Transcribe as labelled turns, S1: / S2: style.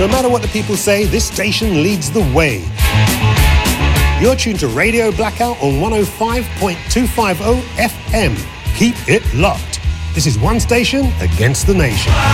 S1: no matter what the people say, this station leads the way. You're tuned to Radio Blackout on 105.250 FM. Keep it locked. This is One Station Against the Nation.